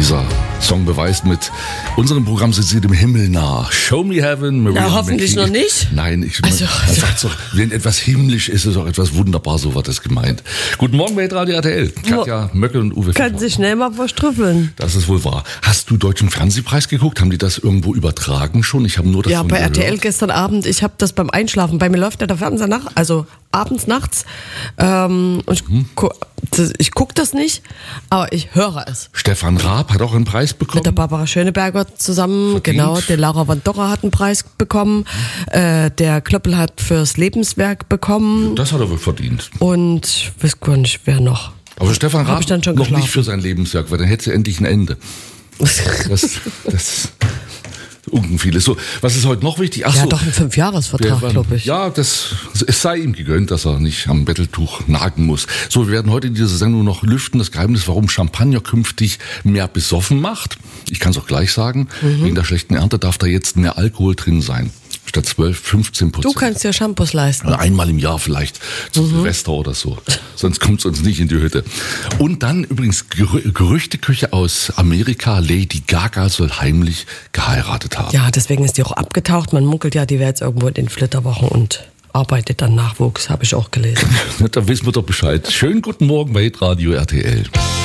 Dieser Song beweist, mit unserem Programm sind sie dem Himmel nah. Show me heaven, Maria Na, hoffentlich McKee. noch nicht. Nein, er sagt doch, wenn etwas himmlisch ist, ist auch etwas wunderbar, so war das gemeint. Guten Morgen bei Radio RTL. Katja Möckel und Uwe Kann Fiedler. sich schnell mal verstrüffeln. Das ist wohl wahr. Hast du Deutschen Fernsehpreis geguckt? Haben die das irgendwo übertragen schon? Ich habe nur davon Ja, bei gehört. RTL gestern Abend, ich habe das beim Einschlafen, bei mir läuft ja der Fernseher abends, nachts. Und ich gucke das nicht, aber ich höre es. Stefan Raab hat auch einen Preis bekommen. Mit der Barbara Schöneberger zusammen, Verdient. genau. Der Laura von Dorra hat einen Preis bekommen. Der Klöppel hat fürs Lebenswerk bekommen. Das hat er wohl verdient. Und ich weiß gar nicht, wer noch. Aber Stefan Hab Raab ich dann schon noch geschlafen. nicht für sein Lebenswerk, weil dann hätte sie endlich ein Ende. Das unten vieles. So, was ist heute noch wichtig? Ach Ja, so, doch ein 5-Jahres-Vertrag, glaube ich. Ja, es sei ihm gegönnt, dass er nicht am Betteltuch nagen muss. So, wir werden heute in dieser Sendung noch lüften, das Geheimnis, warum Champagner künftig mehr besoffen macht. Ich kann es auch gleich sagen, wegen der schlechten Ernte darf da jetzt mehr Alkohol drin sein. Statt 12-15%. Du kannst dir Shampoos leisten. Oder einmal im Jahr vielleicht, zu Silvester oder so. Sonst kommt es uns nicht in die Hütte. Und dann übrigens Gerüchteküche aus Amerika. Lady Gaga soll heimlich geheiratet haben. Ja, deswegen ist die auch abgetaucht. Man munkelt ja, die wäre jetzt irgendwo in den Flitterwochen und arbeitet dann Nachwuchs, habe ich auch gelesen. Da wissen wir doch Bescheid. Schönen guten Morgen bei Radio RTL.